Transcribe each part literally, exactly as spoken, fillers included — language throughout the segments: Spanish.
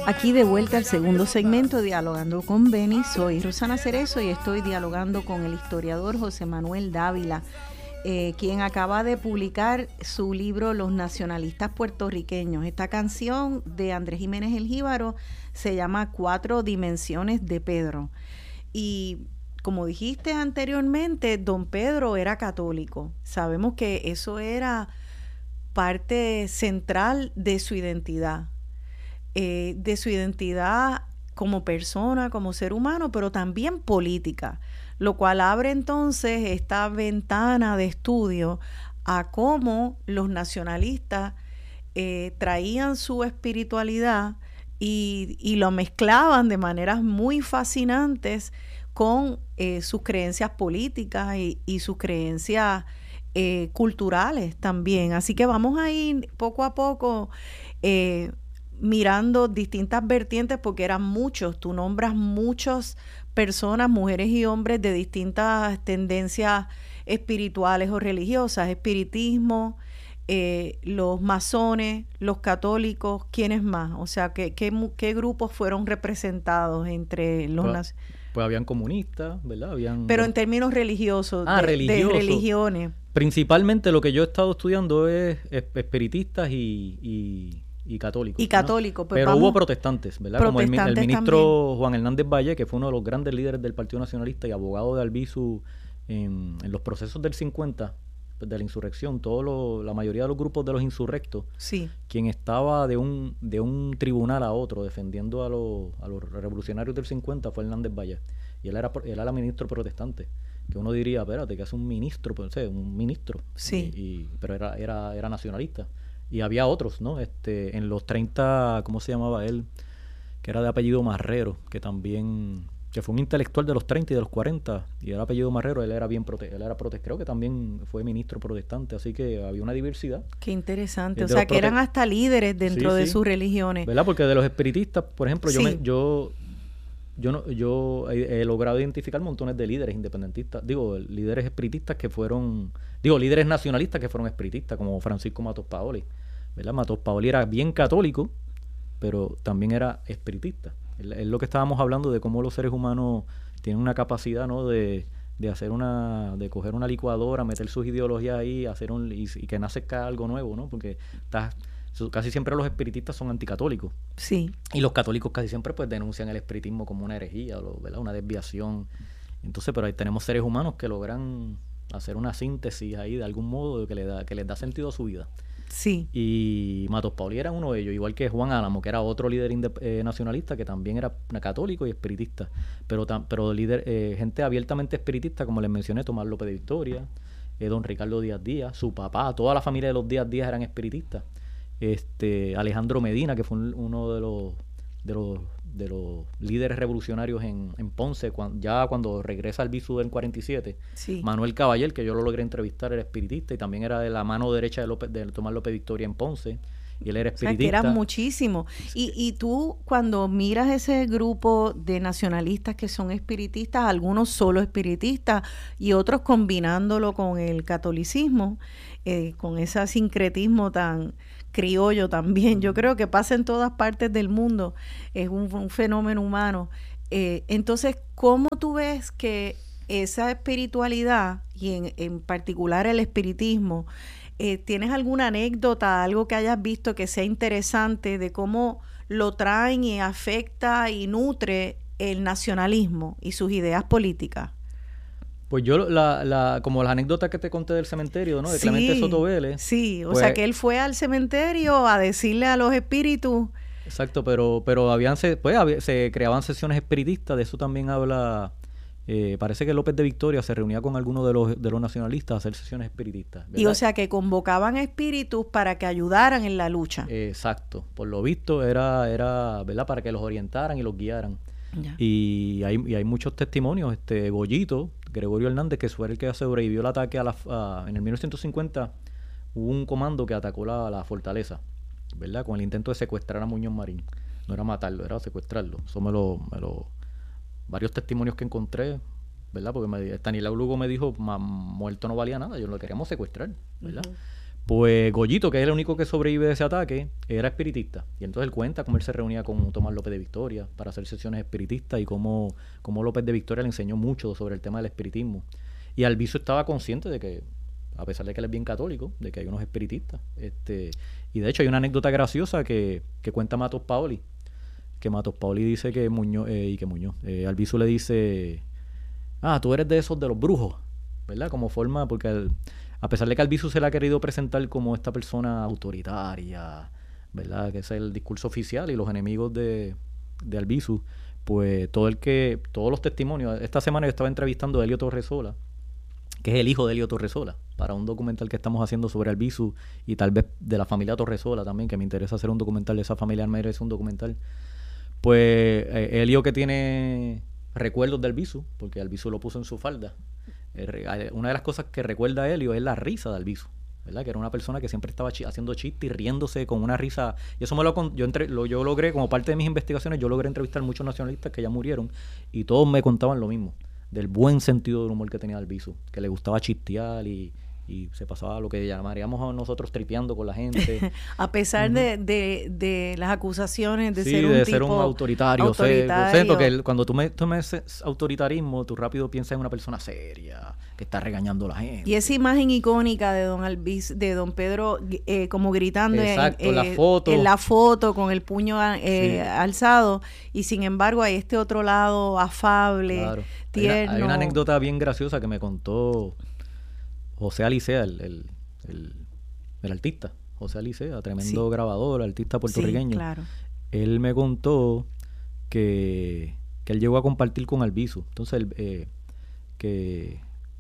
Aquí de vuelta al segundo segmento, Dialogando con Beni. Soy Rosana Cerezo y estoy dialogando con el historiador José Manuel Dávila, eh, quien acaba de publicar su libro Los nacionalistas puertorriqueños. Esta canción de Andrés Jiménez el Jíbaro se llama Cuatro dimensiones de Pedro. Y como dijiste anteriormente, don Pedro era católico. Sabemos que eso era parte central de su identidad. Eh, de su identidad como persona, como ser humano, pero también política, lo cual abre entonces esta ventana de estudio a cómo los nacionalistas eh, traían su espiritualidad y, y lo mezclaban de maneras muy fascinantes con eh, sus creencias políticas y, y sus creencias eh, culturales también. Así que vamos a ir poco a poco eh, mirando distintas vertientes, porque eran muchos, tú nombras muchas personas, mujeres y hombres de distintas tendencias espirituales o religiosas, espiritismo, eh, los masones, los católicos, ¿quiénes más? O sea, ¿qué, qué, qué grupos fueron representados entre los pues, nac- pues habían comunistas, ¿verdad? Habían, Pero en términos religiosos, ah, de, religioso. de religiones. Principalmente lo que yo he estado estudiando es, es espiritistas y... y y católicos. Y católicos, ¿no? pues Pero vamos, hubo protestantes, ¿verdad? Como el, el ministro también. Juan Hernández Valle, que fue uno de los grandes líderes del Partido Nacionalista y abogado de Albizu en, en los procesos del cincuenta, de la insurrección, todo lo, la mayoría de los grupos de los insurrectos, sí. quien estaba de un de un tribunal a otro defendiendo a los, a los revolucionarios del cincuenta fue Hernández Valle. Y él era, él era ministro protestante. Que uno diría, espérate, que es un ministro, pues, un ministro. Sí. Y, y, pero era, era, era nacionalista. Y había otros, ¿no? Este, en los treinta, ¿cómo se llamaba él? Que era de apellido Marrero, que también, que fue un intelectual de los treinta y de los cuarenta, y era apellido Marrero, él era bien prote él era prote creo que también fue ministro protestante, así que había una diversidad. Qué interesante, o sea, que eran hasta líderes dentro sí, de sí. sus religiones. ¿Verdad? Porque de los espiritistas, por ejemplo, sí. yo me, yo yo no, yo he, he logrado identificar montones de líderes independentistas, digo, líderes espiritistas que fueron, digo, líderes nacionalistas que fueron espiritistas, como Francisco Matos Paoli, ¿verdad? Matos Paoli era bien católico, pero también era espiritista. Es, es lo que estábamos hablando de cómo los seres humanos tienen una capacidad, ¿no? De, de hacer una, de coger una licuadora, meter sus ideologías ahí, hacer un y, y que nazca algo nuevo, ¿no? Porque estás casi siempre los espiritistas son anticatólicos. Sí. Y los católicos casi siempre pues denuncian el espiritismo como una herejía, ¿verdad? Una desviación. Entonces, pero ahí tenemos seres humanos que logran hacer una síntesis ahí de algún modo que, le da, que les da sentido a su vida. Sí. Y Matos Paoli era uno de ellos, igual que Juan Álamo, que era otro líder eh, nacionalista que también era católico y espiritista. Pero, tam, pero líder, eh, gente abiertamente espiritista, como les mencioné, Tomás López de Victoria, eh, don Ricardo Díaz Díaz, su papá, toda la familia de los Díaz Díaz eran espiritistas. Este Alejandro Medina, que fue un, uno de los de los de los líderes revolucionarios en, en Ponce, cuando, ya cuando regresa al Albizu en cuarenta y siete. Sí. Manuel Caballel, que yo lo logré entrevistar, era espiritista y también era de la mano derecha de, López, de Tomás López Victoria en Ponce, y él era espiritista. O sea, que eran muchísimos. Y, y tú, cuando miras ese grupo de nacionalistas que son espiritistas, algunos solo espiritistas y otros combinándolo con el catolicismo, eh, con ese sincretismo tan criollo también, yo creo que pasa en todas partes del mundo, es un, un fenómeno humano. Eh, entonces, ¿cómo tú ves que esa espiritualidad, y en, en particular el espiritismo, eh, tienes alguna anécdota, algo que hayas visto que sea interesante de cómo lo traen y afecta y nutre el nacionalismo y sus ideas políticas? Pues yo, la, la, como las anécdotas que te conté del cementerio, ¿no? De sí, Clemente Soto Vélez. Sí, o pues, sea que él fue al cementerio a decirle a los espíritus. Exacto, pero pero habían pues había, se creaban sesiones espiritistas, de eso también habla, eh, parece que López de Victoria se reunía con algunos de los de los nacionalistas a hacer sesiones espiritistas, ¿verdad? Y o sea que convocaban espíritus para que ayudaran en la lucha. Exacto, por lo visto era, era ¿verdad? Para que los orientaran y los guiaran. Ya. Y hay, y hay muchos testimonios, este Goyito, Gregorio Hernández, que fue el que sobrevivió al ataque a la, a, en el mil novecientos cincuenta, hubo un comando que atacó la, la fortaleza, ¿verdad? Con el intento de secuestrar a Muñoz Marín. No era matarlo, era secuestrarlo. Eso me lo, me lo varios testimonios que encontré, ¿verdad? Porque me, Stanislao Lugo me dijo, muerto no valía nada, yo lo queríamos secuestrar, ¿verdad? Uh-huh. Pues Goyito, que es el único que sobrevive de ese ataque, era espiritista. Y entonces él cuenta cómo él se reunía con Tomás López de Victoria para hacer sesiones espiritistas y cómo, cómo López de Victoria le enseñó mucho sobre el tema del espiritismo. Y Albizu estaba consciente de que, a pesar de que él es bien católico, de que hay unos espiritistas. Este, y de hecho hay una anécdota graciosa que, que cuenta Matos Paoli, que Matos Paoli dice que Muñoz, eh, y que Muñoz, eh, Albizu le dice, ah, tú eres de esos de los brujos, ¿verdad? Como forma, porque el, a pesar de que Albizu se le ha querido presentar como esta persona autoritaria, ¿verdad? Que ese es el discurso oficial, y los enemigos de, de Albizu, pues todo el que, todos los testimonios, esta semana yo estaba entrevistando a Elio Torresola, que es el hijo de Elio Torresola, para un documental que estamos haciendo sobre Albizu y tal vez de la familia Torresola también, que me interesa hacer un documental de esa familia, merece un documental. Pues eh, Elio, que tiene recuerdos de Albizu, porque Albizu lo puso en su falda. Eh, una de las cosas que recuerda a Elio es la risa de Albizu, ¿verdad? Que era una persona que siempre estaba chi- haciendo chistes y riéndose con una risa. Y eso me lo, yo, entre, lo yo logré, como parte de mis investigaciones, yo logré entrevistar a muchos nacionalistas que ya murieron y todos me contaban lo mismo, del buen sentido del humor que tenía Albizu, que le gustaba chistear y, y se pasaba lo que llamaríamos a nosotros tripeando con la gente. A pesar uh-huh. de, de, de las acusaciones de sí, ser un de tipo ser un autoritario. autoritario. Sé, siento que cuando tú me tomes autoritarismo, tú rápido piensas en una persona seria, que está regañando a la gente. Y esa imagen icónica de don Albizu, de don Pedro, eh, como gritando Exacto, en, la eh, foto. en la foto con el puño eh, sí. alzado, y sin embargo hay este otro lado afable, claro. tierno. Hay una, hay una anécdota bien graciosa que me contó José Alicea, el, el, el, el artista, José Alicea, tremendo sí. grabador, artista puertorriqueño. Sí, claro. Él me contó que, que él llegó a compartir con Albizu. Entonces, él, eh, que,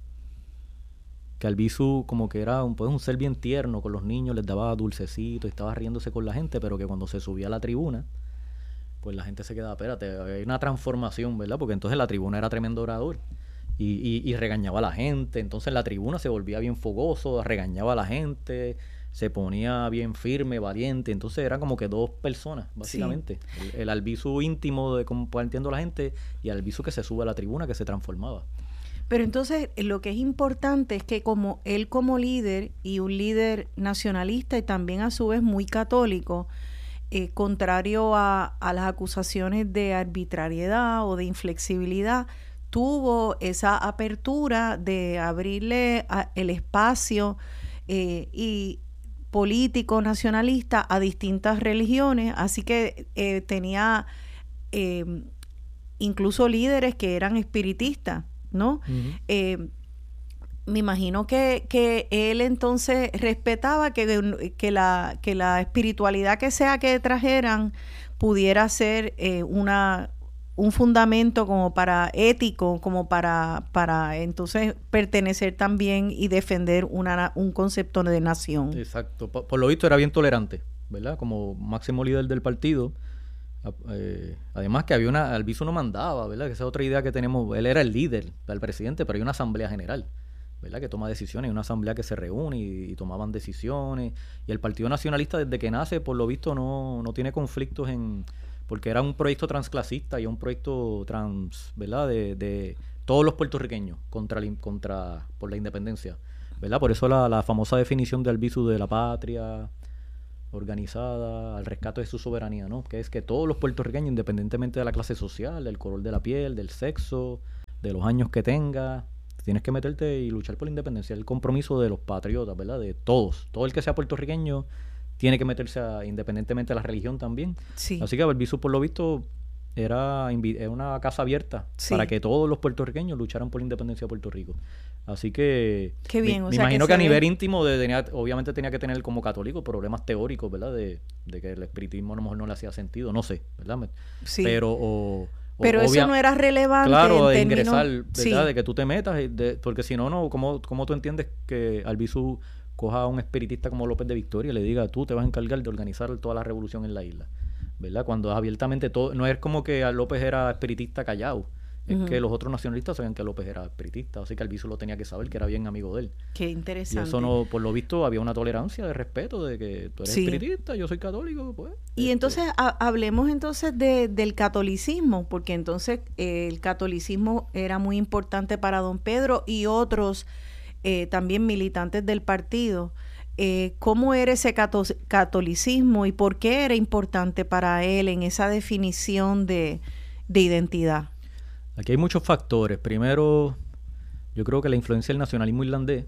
que Albizu como que era un, pues, un ser bien tierno con los niños, les daba dulcecitos, estaba riéndose con la gente, pero que cuando se subía a la tribuna, pues la gente se quedaba, espérate, hay una transformación, ¿verdad? Porque entonces la tribuna era tremendo orador. Y, y, y regañaba a la gente, entonces la tribuna se volvía bien fogoso, regañaba a la gente, se ponía bien firme, valiente, entonces eran como que dos personas, básicamente. Sí. El, el Albizu íntimo de compartiendo a la gente y el Albizu que se sube a la tribuna, que se transformaba. Pero entonces lo que es importante es que como él como líder, y un líder nacionalista y también a su vez muy católico, eh, contrario a, a las acusaciones de arbitrariedad o de inflexibilidad, tuvo esa apertura de abrirle a, el espacio eh, y político nacionalista a distintas religiones, así que eh, tenía eh, incluso líderes que eran espiritistas, ¿no? Uh-huh. Eh, me imagino que, que él entonces respetaba que, que, la, que la espiritualidad que sea que trajeran pudiera ser eh, una... un fundamento como para ético, como para, para entonces pertenecer también y defender una, un concepto de nación. Exacto. Por, por lo visto era bien tolerante, ¿verdad? Como máximo líder del partido. Eh, además que había una... Albizu no mandaba, ¿verdad? Que esa es otra idea que tenemos. Él era el líder, el presidente, pero hay una asamblea general, ¿verdad? Que toma decisiones. Hay una asamblea que se reúne y, y tomaban decisiones. Y el Partido Nacionalista, desde que nace, por lo visto, no, no tiene conflictos en... porque era un proyecto transclasista y un proyecto trans, ¿verdad? De, de todos los puertorriqueños contra, contra por la independencia, ¿verdad? Por eso la, la famosa definición de Albizu de la patria organizada al rescate de su soberanía, ¿no? Que es que todos los puertorriqueños, independientemente de la clase social, del color de la piel, del sexo, de los años que tenga, tienes que meterte y luchar por la independencia. El compromiso de los patriotas, ¿verdad? De todos. Todo el que sea puertorriqueño tiene que meterse a, independientemente de la religión también. Sí. Así que Albizu, por lo visto, era, era una casa abierta sí. para que todos los puertorriqueños lucharan por la independencia de Puerto Rico. Así que Qué bien, me, o me sea imagino que, que a nivel ve... íntimo de, tenía, obviamente tenía que tener como católico problemas teóricos, ¿verdad? De, de que el espiritismo a lo mejor no le hacía sentido, no sé, ¿verdad? Sí. Pero o, Pero o, eso obvia, no era relevante. Claro, de términos... ingresar, ¿verdad? Sí. De que tú te metas, de, porque si no, no, ¿cómo, ¿cómo tú entiendes que Albizu coja a un espiritista como López de Victoria y le diga, tú te vas a encargar de organizar toda la revolución en la isla, ¿verdad? Cuando abiertamente todo, no es como que López era espiritista callado, es uh-huh. que los otros nacionalistas sabían que López era espiritista, así que Albizu lo tenía que saber, que era bien amigo de él. Qué interesante. Y eso no, por lo visto, había una tolerancia de respeto de que tú eres sí. espiritista, yo soy católico, pues. Y este... entonces, a, hablemos entonces de, del catolicismo, porque entonces eh, el catolicismo era muy importante para don Pedro y otros eh, también militantes del partido. eh, ¿cómo era ese cato- catolicismo y por qué era importante para él en esa definición de, de identidad? Aquí hay muchos factores. Primero, yo creo que la influencia del nacionalismo irlandés,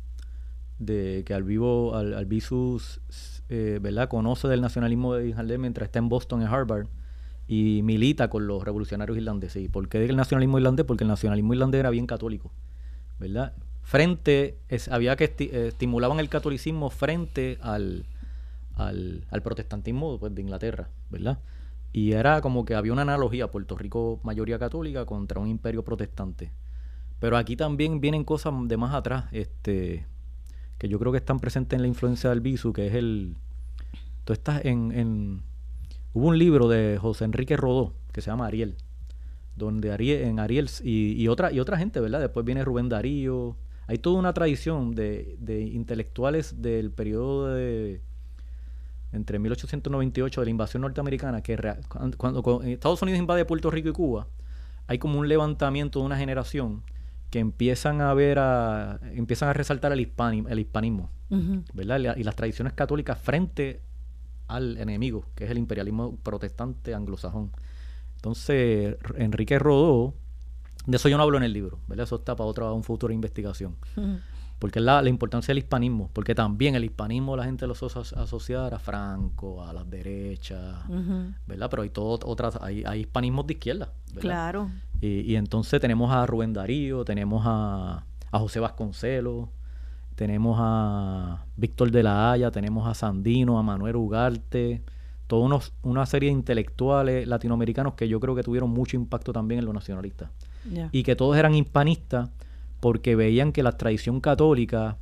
de que Albizu, Al, Albizu eh, ¿verdad? conoce del nacionalismo irlandés mientras está en Boston, en Harvard, y milita con los revolucionarios irlandeses. ¿Y por qué el nacionalismo irlandés? Porque el nacionalismo irlandés era bien católico, ¿verdad? Frente, es, había que esti, eh, estimulaban el catolicismo frente al, al, al protestantismo pues, de Inglaterra, ¿verdad? Y era como que había una analogía, Puerto Rico mayoría católica contra un imperio protestante. Pero aquí también vienen cosas de más atrás, este, que yo creo que están presentes en la influencia del Albizu, que es el... Tú estás en... en hubo un libro de José Enrique Rodó, que se llama Ariel, donde Ariel, en Ariel y, y, otra, y otra gente, ¿verdad? Después viene Rubén Darío. Hay toda una tradición de, de intelectuales del periodo de... entre mil ochocientos noventa y ocho de la invasión norteamericana, que rea, cuando, cuando Estados Unidos invade Puerto Rico y Cuba, hay como un levantamiento de una generación que empiezan a ver a, empiezan a resaltar el, hispani, el hispanismo, uh-huh. ¿verdad? Y las tradiciones católicas frente al enemigo, que es el imperialismo protestante anglosajón. Entonces, Enrique Rodó, de eso yo no hablo en el libro, ¿verdad? Eso está para otra, un futuro de investigación. Uh-huh. Porque es la, la importancia del hispanismo, porque también el hispanismo la gente lo asocia asociar a Franco, a las derechas, uh-huh. ¿verdad? Pero hay todo otras, hay, hay hispanismos de izquierda, ¿verdad? Claro. Y, y entonces tenemos a Rubén Darío, tenemos a, a José Vasconcelos, tenemos a Víctor de la Haya, tenemos a Sandino, a Manuel Ugarte, toda unos, una serie de intelectuales latinoamericanos que yo creo que tuvieron mucho impacto también en los nacionalistas. Yeah. Y que todos eran hispanistas porque veían que la tradición católica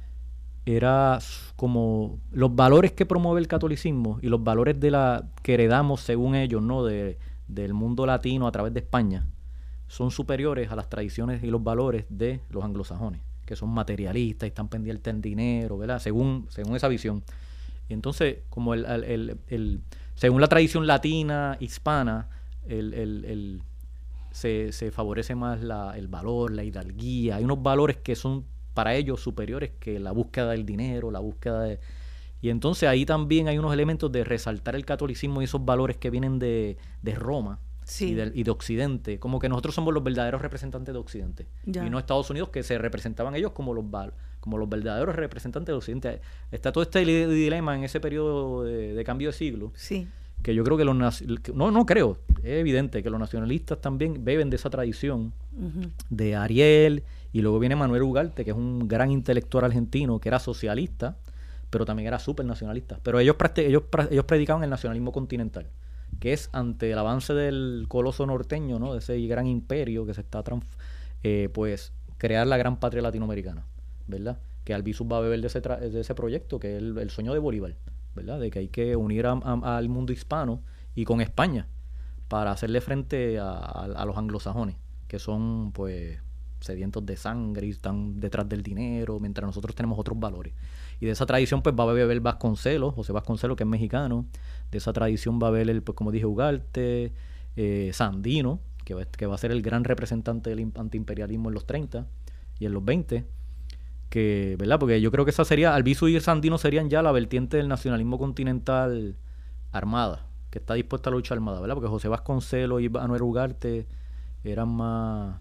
era como los valores que promueve el catolicismo y los valores de la que heredamos según ellos, ¿no? De, del mundo latino a través de España, son superiores a las tradiciones y los valores de los anglosajones, que son materialistas y están pendientes del dinero, ¿verdad? Según, según esa visión. Y entonces, como el, el, el, el según la tradición latina, hispana, el, el, el, se, se favorece más la, el valor, la hidalguía. Hay unos valores que son para ellos superiores que la búsqueda del dinero, la búsqueda de... Y entonces ahí también hay unos elementos de resaltar el catolicismo y esos valores que vienen de, de Roma. Sí. Y, de, y de Occidente, como que nosotros somos los verdaderos representantes de Occidente, ya. Y no Estados Unidos, que se representaban ellos como los como los verdaderos representantes de Occidente. Está todo este dilema en ese periodo de, de cambio de siglo, sí. que yo creo que los no no creo, es evidente que los nacionalistas también beben de esa tradición uh-huh. de Ariel, y luego viene Manuel Ugarte, que es un gran intelectual argentino que era socialista, pero también era súper nacionalista. Pero ellos ellos ellos predicaban el nacionalismo continental, que es ante el avance del coloso norteño, ¿no? De ese gran imperio que se está, trans- eh, pues, crear la gran patria latinoamericana, ¿verdad? Que Albizu va a beber de ese, tra- de ese proyecto, que es el, el sueño de Bolívar, ¿verdad? De que hay que unir a, a, al mundo hispano y con España para hacerle frente a, a, a los anglosajones, que son, pues, sedientos de sangre y están detrás del dinero, mientras nosotros tenemos otros valores. Y de esa tradición pues va a beber Vasconcelos, José Vasconcelos, que es mexicano. De esa tradición va a haber, el, pues como dije, Ugarte, eh, Sandino, que va, que va a ser el gran representante del antiimperialismo en los treinta y en los veinte. Que, ¿verdad? Porque yo creo que esa sería, Albizu y Sandino serían ya la vertiente del nacionalismo continental armada, que está dispuesta a la lucha armada, ¿verdad? Porque José Vasconcelos y Manuel Ugarte eran más...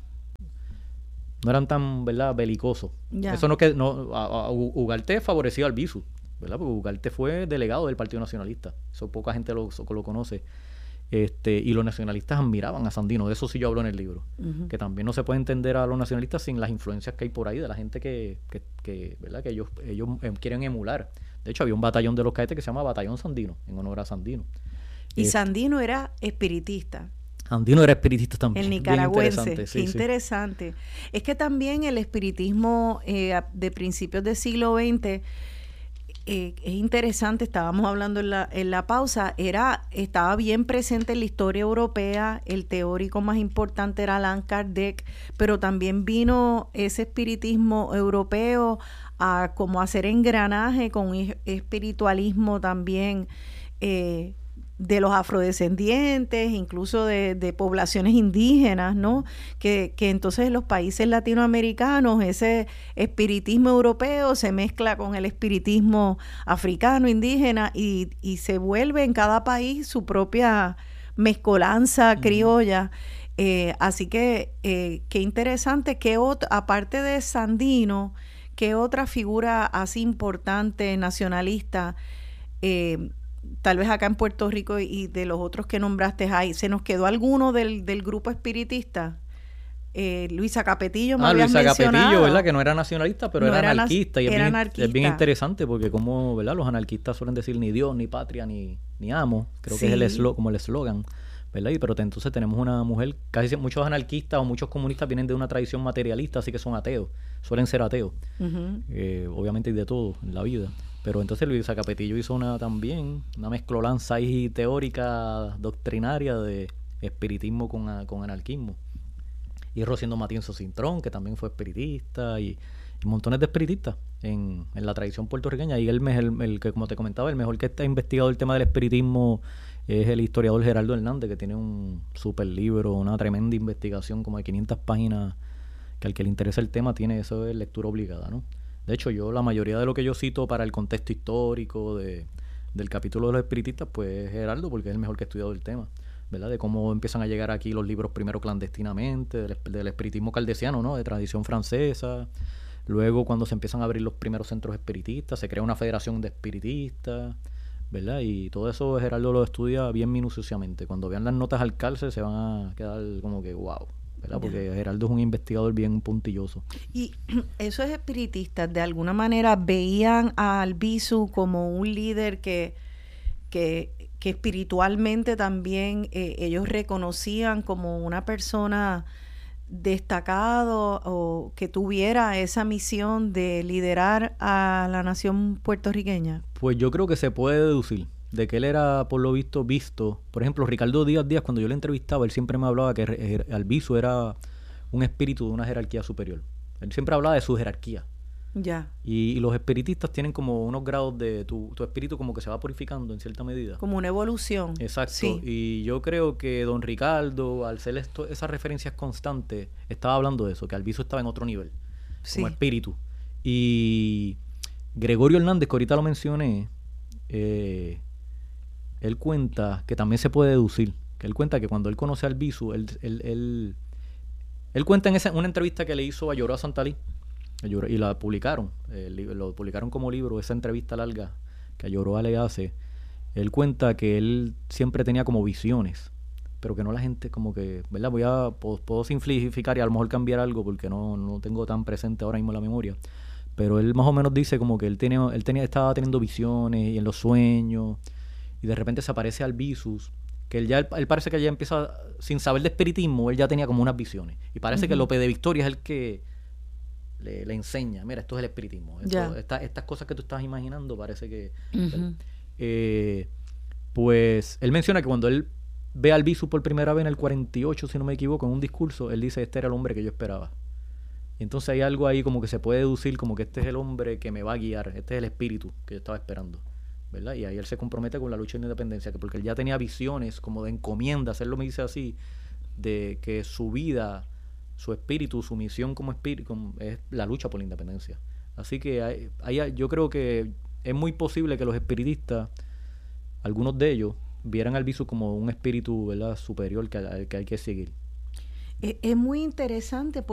no eran tan, ¿verdad?, belicosos. Ya. Eso no que no a, a, Ugarte favoreció a Albizu, ¿verdad? Porque Ugarte fue delegado del Partido Nacionalista. Eso poca gente lo, lo conoce. Este, y los nacionalistas admiraban a Sandino. De eso sí yo hablo en el libro. Uh-huh. Que también no se puede entender a los nacionalistas sin las influencias que hay por ahí de la gente que, que, que ¿verdad?, que ellos, ellos eh, quieren emular. De hecho, había un batallón de los cadetes que se llama Batallón Sandino, en honor a Sandino. Y este, Sandino era espiritista. Sandino era espiritista también. El nicaragüense. Interesante, sí, Qué interesante. Sí. Es que también el espiritismo eh, de principios del siglo veinte eh, es interesante. Estábamos hablando en la, en la pausa. Era, estaba bien presente en la historia europea. El teórico más importante era Allan Kardec, pero también vino ese espiritismo europeo a como hacer engranaje con espiritualismo también eh, de los afrodescendientes, incluso de, de poblaciones indígenas, ¿no? Que, que entonces en los países latinoamericanos ese espiritismo europeo se mezcla con el espiritismo africano, indígena, y, y se vuelve en cada país su propia mezcolanza criolla. Uh-huh. Eh, así que eh, qué interesante, que ot- aparte de Sandino, ¿qué otra figura así importante, nacionalista, eh, tal vez acá en Puerto Rico y de los otros que nombraste hay? ¿Se nos quedó alguno del, del grupo espiritista? Eh, Luisa Capetillo me ah, habías Luisa mencionado. Capetillo, ¿verdad? Que no era nacionalista, pero no era, era anarquista. Y es, era bien, anarquista. es bien interesante porque como, ¿verdad? Los anarquistas suelen decir ni Dios, ni patria, ni, ni amo. Creo sí. que es el eslo, como el eslogan, ¿verdad? Y pero te, entonces tenemos una mujer, casi muchos anarquistas o muchos comunistas vienen de una tradición materialista, así que son ateos, suelen ser ateos. Uh-huh. Eh, obviamente hay de todo en la vida. Pero entonces Luisa Capetillo hizo una también, una mezclolanza ahí teórica, doctrinaria de espiritismo con, con anarquismo. Y Rosendo Matienzo Cintrón, que también fue espiritista, y, y montones de espiritistas en, en la tradición puertorriqueña. Y él, el, el que, como te comentaba, el mejor que está investigado el tema del espiritismo es el historiador Geraldo Hernández, que tiene un super libro, una tremenda investigación, como de quinientas páginas, que al que le interesa el tema tiene, eso es lectura obligada, ¿no? De hecho, yo la mayoría de lo que yo cito para el contexto histórico de, del capítulo de los espiritistas, pues es Geraldo, porque es el mejor que ha estudiado el tema, ¿verdad? De cómo empiezan a llegar aquí los libros primero clandestinamente, del, del espiritismo caldesiano, ¿no? De tradición francesa. Luego, cuando se empiezan a abrir los primeros centros espiritistas, se crea una federación de espiritistas, ¿verdad? Y todo eso Geraldo lo estudia bien minuciosamente. Cuando vean las notas al cárcel se van a quedar como que wow, ¿verdad? Porque yeah. Geraldo es un investigador bien puntilloso. Y esos espiritistas de alguna manera veían a Albizu como un líder que, que, que espiritualmente también eh, ellos reconocían como una persona destacado o que tuviera esa misión de liderar a la nación puertorriqueña. Pues yo creo que se puede deducir de que él era, por lo visto, visto. Por ejemplo, Ricardo Díaz Díaz, cuando yo le entrevistaba, él siempre me hablaba que Albizu era un espíritu de una jerarquía superior. Él siempre hablaba de su jerarquía. Ya. Y, y los espiritistas tienen como unos grados de... Tu, tu espíritu como que se va purificando en cierta medida. Como una evolución. Exacto. Sí. Y yo creo que don Ricardo, al ser esto, esas referencias constantes, estaba hablando de eso, que Albizu estaba en otro nivel. Sí. Como espíritu. Y Gregorio Hernández, que ahorita lo mencioné... Eh, él cuenta que también se puede deducir, que él cuenta que cuando él conoce a Albizu, él, él, él, él cuenta en esa, una entrevista que le hizo a Lloró a Santalí, y la publicaron, eh, lo publicaron como libro, esa entrevista larga que a Lloró le hace. Él cuenta que él siempre tenía como visiones, pero que no la gente como que, ¿verdad? Voy a, puedo, puedo simplificar y a lo mejor cambiar algo porque no, no tengo tan presente ahora mismo la memoria, pero él más o menos dice como que él, tenía, él tenía, estaba teniendo visiones y en los sueños, y de repente se aparece Albizu, que él ya él, él parece que ya empieza, sin saber de espiritismo, él ya tenía como unas visiones. Y parece uh-huh. que López de Victoria es el que le, le enseña, mira, esto es el espiritismo. Esto, esta, estas cosas que tú estás imaginando parece que... Uh-huh. Eh, pues él menciona que cuando él ve a Albizu por primera vez en el cuarenta y ocho, si no me equivoco, en un discurso, él dice, este era el hombre que yo esperaba. Y entonces hay algo ahí como que se puede deducir como que este es el hombre que me va a guiar, este es el espíritu que yo estaba esperando. ¿Verdad? Y ahí él se compromete con la lucha de la independencia, que porque él ya tenía visiones como de encomiendas, él lo me dice así, de que su vida, su espíritu, su misión como espíritu es la lucha por la independencia. Así que hay, hay, yo creo que es muy posible que los espiritistas, algunos de ellos, vieran al Albizu como un espíritu, ¿verdad?, superior que, que hay que seguir. Es, es muy interesante